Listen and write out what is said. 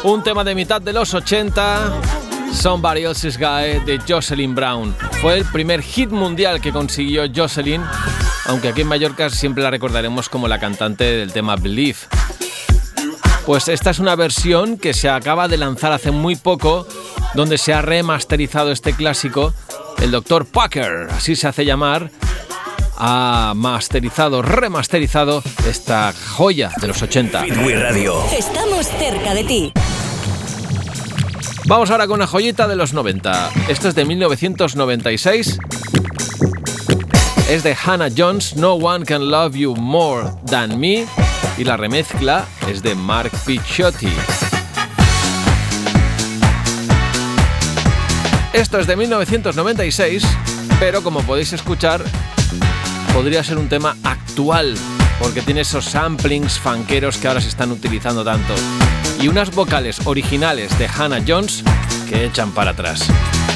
Un tema de mitad de los 80, Somebody Else's Guy, de Jocelyn Brown. Fue el primer hit mundial que consiguió Jocelyn, aunque aquí en Mallorca siempre la recordaremos como la cantante del tema Believe. Pues esta es una versión que se acaba de lanzar hace muy poco, donde se ha remasterizado este clásico. El Dr. Parker, así se hace llamar, ha remasterizado esta joya de los 80. Speedway Radio. Estamos cerca de ti. Vamos ahora con una joyita de los 90. Esto es de 1996. Es de Hannah Jones, No One Can Love You More Than Me. Y la remezcla es de Mark Picciotti. Esto es de 1996, pero como podéis escuchar, podría ser un tema actual, porque tiene esos samplings funkeros que ahora se están utilizando tanto. Y unas vocales originales de Hannah Jones que echan para atrás.